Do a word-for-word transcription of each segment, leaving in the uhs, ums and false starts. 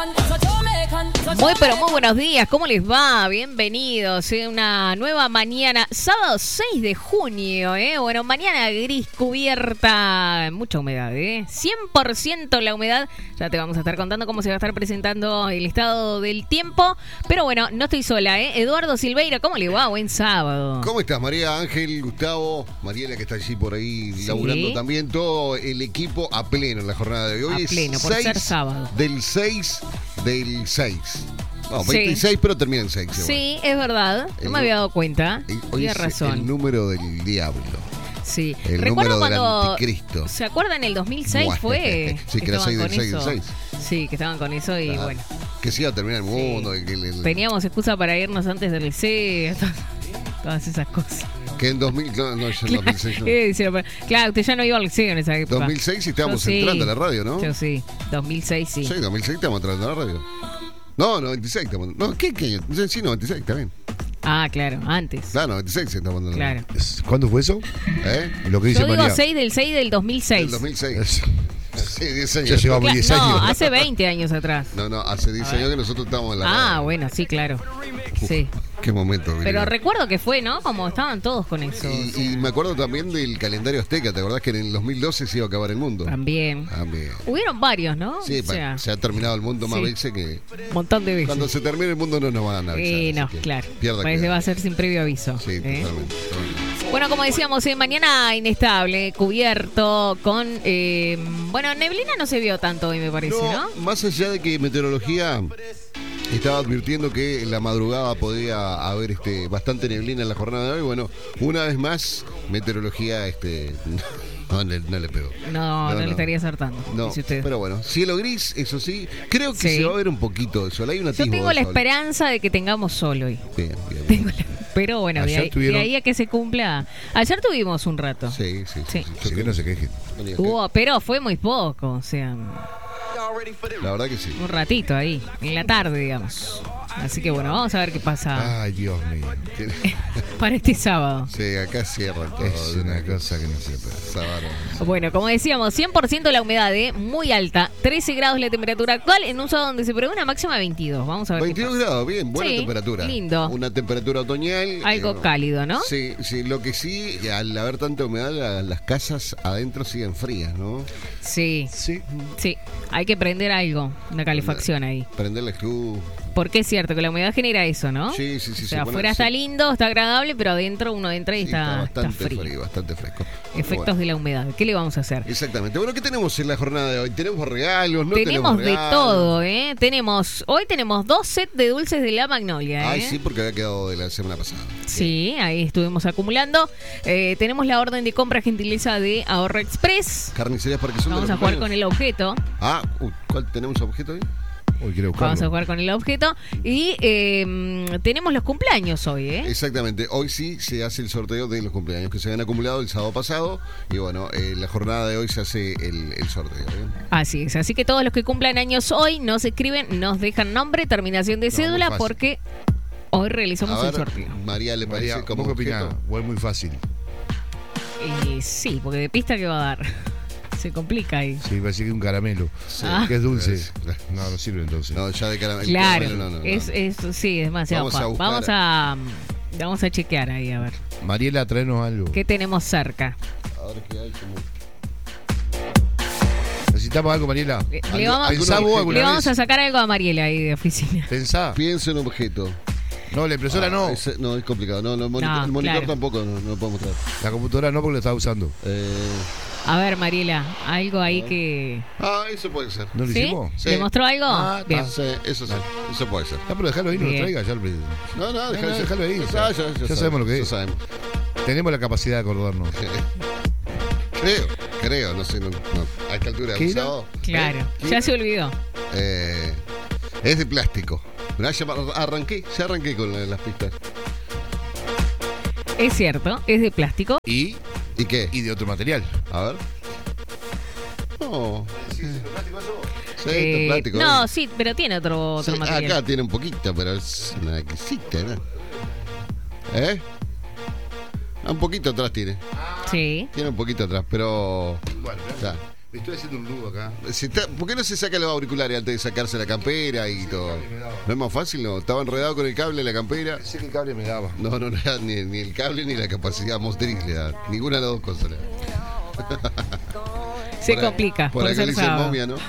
Muy pero muy buenos días, ¿cómo les va? Bienvenidos a una nueva mañana, sábado seis de junio, ¿eh? Bueno, mañana gris cubierta, mucha humedad, ¿eh? cien por ciento la humedad, ya te vamos a estar contando cómo se va a estar presentando el estado del tiempo, pero bueno, no estoy sola, ¿eh? Eduardo Silveira, ¿cómo le va? Buen sábado. ¿Cómo estás, María Ángel, Gustavo, Mariela que está allí por ahí sí. laburando también, todo el equipo a pleno en la jornada de hoy? A es pleno, por ser sábado. Del seis del seis. No, veintiséis, sí. Pero termina en seis. Sí, es verdad. No el, me había dado cuenta. Tienes razón. El número del diablo. Sí. El Recuerdo número cuando, del anticristo. ¿Se acuerdan? El dos mil seis bueno, fue. Sí, que era seis del seis del seis. Sí, que estaban con eso y ah, bueno. Que se iba a terminar el mundo. Sí. Y que le, le... Teníamos excusa para irnos antes del liceo. Todas esas cosas. Que en dos mil, no, no, yo en dos mil seis no. Eh, claro, usted ya no iba al liceo en esa época. dos mil seis sí estábamos yo entrando sí. a la radio, ¿no? Yo sí, dos mil seis sí. Sí, dos mil seis estamos entrando a la radio. No, noventa y seis estamos. No, ¿qué, qué año? Sí, noventa y seis, está bien. Ah, claro, antes. Claro, noventa y seis estamos entrando. Claro. ¿Cuándo fue eso? ¿Eh? Lo que dice yo digo María. seis del seis del dos mil seis. Del dos mil seis. Sí, diez años. Ya llevamos diez no, años. No, hace veinte años atrás. No, no, hace diez años que nosotros estábamos en la radio. Ah, bueno, sí, claro. Uf, sí. Qué momento. Pero querido. Recuerdo que fue, ¿no? Como estaban todos con eso. Y, y me acuerdo también del calendario azteca. ¿Te acordás que en el dos mil doce se iba a acabar el mundo? También. También. Hubieron varios, ¿no? Sí, o sea, se ha terminado el mundo más sí. veces que... Un montón de veces. Cuando se termine el mundo no nos van a avisar. Sí, no, claro. Parece que va a ser sin previo aviso. Sí, ¿eh? totalmente, totalmente. Bueno, como decíamos, eh, mañana inestable, cubierto, con... Eh, bueno, neblina no se vio tanto hoy, me parece, ¿no? ¿no? Más allá de que meteorología estaba advirtiendo que en la madrugada podía haber este bastante neblina en la jornada de hoy, bueno, una vez más, meteorología este no, le, no le pegó. No, no, no, no le estaría acertando. No, pero bueno, cielo gris, eso sí, creo que sí. se va a ver un poquito de sol. Hay una Yo tengo la sol. esperanza de que tengamos sol hoy. Bien, bien. Tengo la... Pero bueno, de ahí, tuvieron... de ahí a que se cumpla. Ayer tuvimos un rato. Sí, sí, sí. sí. sí. sí que no se quejen. Hubo, pero fue muy poco, o sea. La verdad que sí. Un ratito ahí, en la tarde, digamos. Así que bueno, vamos a ver qué pasa. Ay, Dios mío. Para este sábado. Sí, acá cierra todo. Es una cosa que no se puede. Bueno, como decíamos, cien por ciento la humedad, ¿eh? Muy alta. trece grados la temperatura actual en un sábado donde se prevé una máxima de veintidós. Vamos a ver. veintidós grados, bien, buena sí, temperatura. Lindo. Una temperatura otoñal. Algo eh, cálido, ¿no? Sí, sí. Lo que sí, al haber tanta humedad, las casas adentro siguen frías, ¿no? Sí. Sí. Sí. Hay que prender algo, una calefacción ahí. Prender la estufa. Porque es cierto que la humedad genera eso, ¿no? Sí, sí, sí. O sea, afuera está lindo, está agradable, pero adentro uno entra y sí, está, está bastante está frío. frío, bastante fresco. Efectos bueno. de la humedad. ¿Qué le vamos a hacer? Exactamente. Bueno, ¿qué tenemos en la jornada de hoy? ¿Tenemos regalos? ¿No tenemos, tenemos de regalos? todo, ¿eh? Tenemos, hoy tenemos dos sets de dulces de la Magnolia, ¿eh? Ay, sí, porque había quedado de la semana pasada. Sí, ahí estuvimos acumulando. Eh, tenemos la orden de compra gentileza de Ahorro Express. Carnicerías para que son Vamos a jugar con el objeto. Ah, uh, ¿cuál tenemos objeto hoy? Hoy quiero Vamos a jugar con el objeto. Y eh, tenemos los cumpleaños hoy, ¿eh? Exactamente. Hoy sí se hace el sorteo de los cumpleaños que se habían acumulado el sábado pasado. Y bueno, eh, la jornada de hoy se hace el, el sorteo. ¿eh? Así es. Así que todos los que cumplan años hoy nos escriben, nos dejan nombre, terminación de cédula, no, porque hoy realizamos ver, el sorteo. María, ¿le parece María, como ¿cómo opina? O es muy fácil. Eh, sí, porque de pista que va a dar. Se complica ahí. Sí, va a ser un caramelo. Sí. Ah. Que es dulce. No, no sirve entonces. No, ya de caramelo. Claro. Caramelo, no, no, es, no. es, sí, es demasiado Vamos a buscar. Vamos a, vamos a chequear ahí, a ver. Mariela, tráenos algo. ¿Qué tenemos cerca? A ver qué hay como... ¿Necesitamos algo, Mariela? Le, le vamos, le vamos a sacar algo a Mariela ahí de oficina. Pensá. Piensa en un objeto. No, la impresora ah, no. Es, no, es complicado. No, no, el monitor, no, el monitor claro. tampoco no, no lo podemos traer. La computadora no, porque la estaba usando. Eh... A ver, Mariela, algo ahí que... Ah, eso puede ser. ¿No lo ¿Sí? hicimos? Sí. ¿Le mostró algo? Ah, bien. Sí, eso sí, eso puede ser. Ah, pero déjalo ahí, no lo traiga. Ya lo... No, no, déjalo, no, déjalo ahí. Ya, o sea, ya, ya, ya, ya sabemos lo que es. Ya sabemos. Tenemos la capacidad de acordarnos. Creo, creo, no sé, no, no. a esta altura de un sábado. Claro, ¿Eh? ya se olvidó. Eh, es de plástico. Ya arranqué, ya arranqué con las pistas. Es cierto, es de plástico. ¿Y? ¿Y qué? Y de otro material. A ver. No. ¿Sí, es de plástico eso? Sí, eh, de plástico. No, ¿eh? sí, pero tiene otro, otro sí, material. Acá tiene un poquito, pero es una exquisita, ¿no? ¿Eh? Un poquito atrás tiene. Sí. Tiene un poquito atrás, pero... Bueno, o sea, Estoy haciendo un nudo acá. Se está- ¿Por qué no se saca los auriculares antes de sacarse la campera y todo? ¿No es más fácil? No, estaba enredado con el cable de la campera. Pensé que el cable me daba. No, no, no era ni, ni el cable ni la capacidad motriz le da. Ninguna de las dos cosas le da. Se Por a- complica. Por Por acá ser le dice el sábado. momia, ¿no?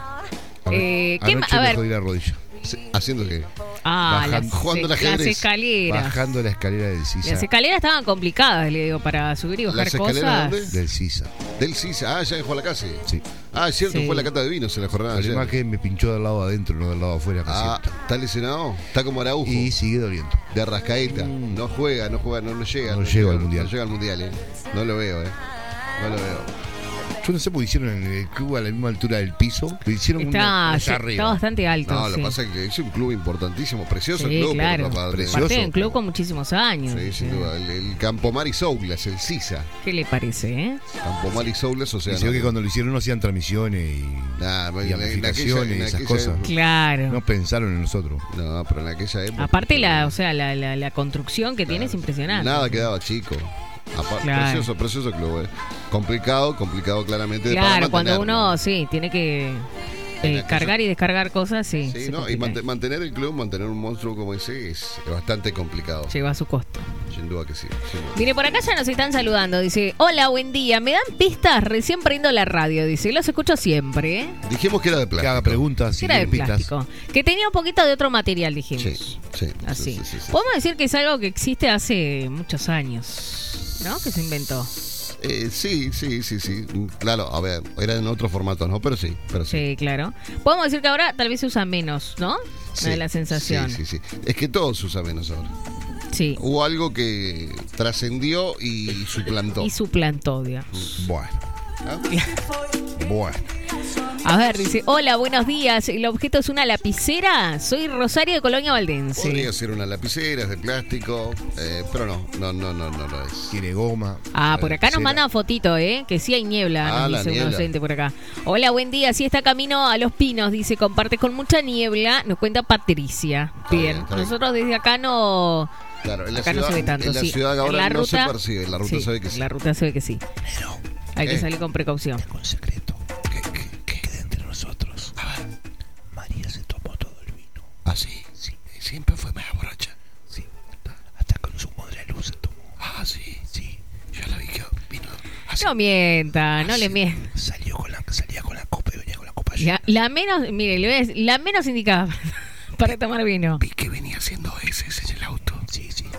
A Eh, ¿qué ma- Anoche a me ver. jodí la rodilla. Sí, ¿haciendo qué? Ah, Bajando- las, jugando al las ajedrez. escaleras. Bajando la escalera del Sisa. Las escaleras estaban complicadas, le digo, para subir y bajar ¿Las escaleras cosas. dónde? Del Sisa. Del Sisa. Ah, ya dejó la casa. Sí. Ah, es cierto, Sí. fue la cata de vinos en la jornada de Además ayer. que me pinchó del lado adentro, no del lado afuera. que Ah, siempre. ¿está lesionado? Está como Araujo. Y sigue doliendo. De Arrascaeta. No juega, no juega, no, no llega. No llega al Mundial. No llega al Mundial, eh. No lo veo, eh. No lo veo. Yo no sé por qué hicieron en el club a la misma altura del piso. Lo hicieron Está, una, allá sí, arriba. está bastante alto. No, lo sí. que pasa es que es un club importantísimo, precioso Sí, el club. claro. por otra parte. Precioso. Aparte de un club con muchísimos años. Sí, sin Sí. duda. El, el Campomar y Soulas, el Sisa. ¿Qué le parece, eh? Campomar y Soulas, o sea. Dice no- que cuando lo hicieron no hacían transmisiones y, Nah, y en- en amplificaciones aquella- y en esas aquella cosas. época- Claro. No pensaron en nosotros. No, pero en aquella época. Aparte, la, o sea, la, la, la construcción que tiene es Claro. impresionante. Nada quedaba chico. Apa- Claro. Precioso, precioso club. eh. Complicado, complicado claramente. para Claro, cuando mantener, uno, ¿no? sí, tiene que En eh, aquella- cargar y descargar cosas, sí. Sí, se ¿no? Y complica. mante- mantener el club, mantener un monstruo como ese es bastante complicado. Lleva a su costo. Sin duda que sí. sin duda. Mire, por acá ya nos están saludando. Dice, hola, buen día. ¿Me dan pistas? Recién prendo la radio. Dice, los escucho siempre, ¿eh? Dijimos que era de Que haga plástico. preguntas si Era de quiere pistas. plástico. Que tenía un poquito de otro material, dijimos. Sí, sí. Así. sí, sí, sí, sí. Podemos decir que es algo que existe hace muchos años, ¿no? Que se inventó. Eh, sí, sí, sí, sí. Claro, a ver, era en otro formato, ¿no? Pero sí, pero sí. Sí, claro. Podemos decir que ahora tal vez se usa menos, ¿no? Sí, Me da la sensación. Sí, sí, sí. Es que todo se usa menos ahora. Sí. Hubo algo que trascendió y suplantó. Y suplantó, digamos. Bueno, ¿Ah? bueno. A ver, dice, hola, buenos días. ¿El objeto es una lapicera? Soy Rosario de Colonia Valdense. Podría ser una lapicera, es de plástico, eh, pero no, no, no, no, no lo es. Tiene goma. Ah, por acá nos lapicera. mandan fotito, ¿eh? Que sí hay niebla, Ah, nos la dice un niebla. docente por acá. Hola, buen día. Sí está camino a Los Pinos, dice, comparte con mucha niebla. Nos cuenta Patricia. Está Bien. bien, está bien. Nosotros desde acá no... Claro, en la Acá ciudad, no se ve tanto, en la sí. ciudad En ahora la no ruta- se percibe, en la ruta sí, se ve que sí. La ruta se ve que sí. Hay que ¿Qué? salir con precaución. Un secreto. Que, que, que quede entre nosotros. A ver. María se tomó todo el vino. ¿Ah, sí? Sí. Siempre fue más borracha. Sí. Hasta con su madre luz se tomó. Ah, sí. Sí. Yo la vi que vino así. No mienta, no Así. le mienta. Salió con la, salía con la copa y venía con la copa llena. La, la menos, mire, le voy a decir, la menos indicada para tomar vino. Vi que venía haciendo ese en el auto. Sí, sí.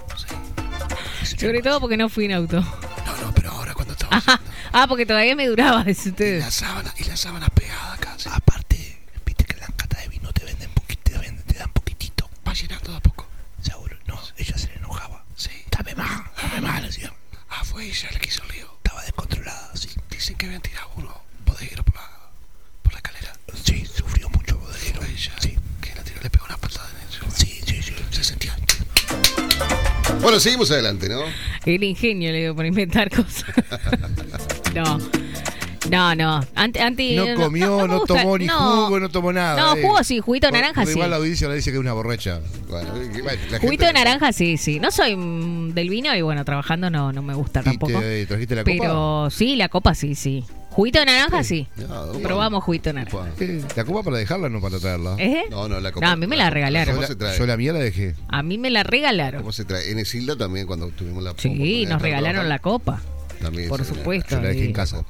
Sobre todo porque no fui en auto. No, no, pero ahora cuando estaba Ajá. Ah, porque todavía me duraba, dice y usted. la sábana, y la sábana pegada casi. Aparte, viste que en las catas de vino te venden poquito, te, venden, te dan poquitito. Va llenando de a poco. Seguro. No, ella se le enojaba. Sí. Dame más, dame más, decía. Ah, fue ella la que hizo el lío. Estaba descontrolada, sí. Dicen que habían tirado uno bodeguero por la, por la escalera. Sí, sufrió mucho bodeguero. Fue ella. Sí. Que la tiró, le pegó una patada en el Sí, sí, sí. Se sentía. Bueno, seguimos adelante, ¿no? El ingenio le digo por inventar cosas. No. No, no. Ante, ante, No comió, me no, gusta. tomó ni No. jugo, no tomó nada. No, eh. jugo sí, juguito de Por- naranja porque sí. Igual la audiencia le dice que es una borracha. Bueno, que- bueno, la Juguito de gente- naranja sí, sí. No soy mm, del vino y bueno, trabajando no, no me gusta ¿Y tampoco. te trajiste la copa? Pero sí, la copa sí, sí. Juguito de naranja sí. No, bueno. Probamos juguito de naranja. Opa. Eh, ¿La copa para dejarla no para traerla? ¿Eh? No, no, la copa. No, a mí me la regalaron. ¿Cómo Yo se la, trae? yo la mía la dejé. A mí me la regalaron. ¿Cómo se trae? En Esilda también, cuando tuvimos la Sí, oportunidad de nos estar regalaron la trabajando, copa. también Por se- supuesto. Yo la dejé sí. en casa.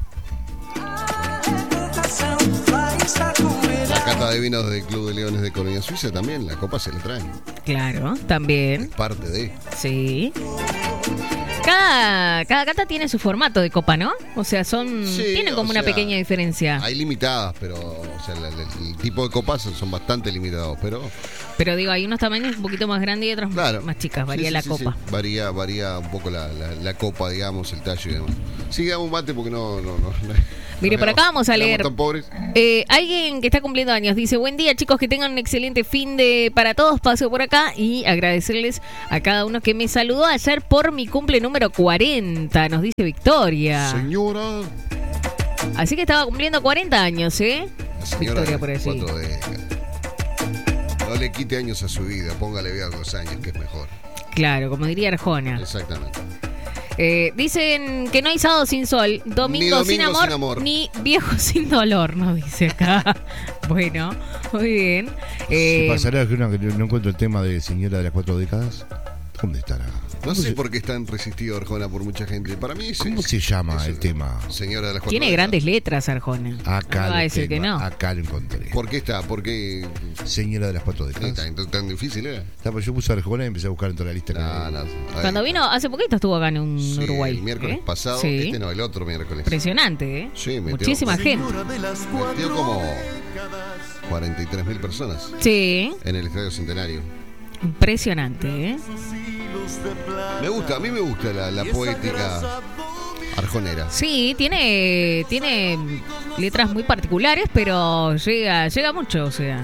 La cata de vinos del Club de Leones de Colonia Suiza también, la copa se la traen. Claro, también. Es parte de. Sí. Cada, cada cata tiene su formato de copa, ¿no? O sea, son Sí, tienen como o una sea, pequeña diferencia. Hay limitadas, pero o sea, la- la- el tipo de copas son bastante limitados, pero Pero digo, hay unos tamaños un poquito más grandes y otros claro. más chicas. Varía Sí, sí, la sí, copa. sí. Varía, varía un poco la, la- la copa, digamos, el tallo y demás. Sí, damos un mate porque no, no, no. no- Mire, no por acá éramos- vamos a éramos leer. tan pobres. Eh, alguien que está cumpliendo años dice, buen día chicos, que tengan un excelente fin de para todos, paso por acá y agradecerles a cada uno que me saludó ayer por mi cumple número cuarenta, nos dice Victoria. Señora. Así que estaba cumpliendo cuarenta años, ¿eh? La señora Victoria por decir. cuatro décadas. No le quite años a su vida, póngale viejos años, que es mejor. Claro, como diría Arjona. Exactamente. Eh, dicen que no hay sábado sin sol, domingo, Ni domingo sin, amor, sin amor. ni viejo sin dolor, nos dice acá. Bueno, muy bien. ¿Se Eh, pasará que no, que no encuentro el tema de señora de las cuatro décadas? ¿Dónde estará? No sé por qué es tan resistido Arjona por mucha gente. Para mí es, ¿Cómo es- se llama es el una tema? Señora de las cuatro tiene décadas. grandes letras, Arjona. Acá no lo va a decir que tengo, no. acá lo encontré. ¿Por qué está? ¿Por qué Señora de las cuatro décadas. tan, tan- tan difícil era? No, pues yo puse Arjona y empecé a buscar en toda la lista. No, no. Cuando vino, hace poquito estuvo acá en un Sí, Uruguay. el miércoles ¿eh? pasado, Sí. este no, el otro miércoles. Impresionante, ¿eh? Sí, metió- Muchísima gente. Metió como cuarenta y tres mil personas Sí, en el Estadio Centenario. impresionante, ¿eh? Me gusta, a mí me gusta la, la poética arjonera. Sí, tiene, tiene letras muy particulares, pero llega, llega mucho, o sea.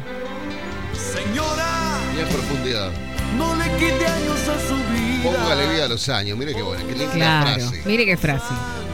Y en profundidad. No le quite años a su vida. Póngale vida a los años, mire qué bueno, qué linda Claro, frase. mire qué frase.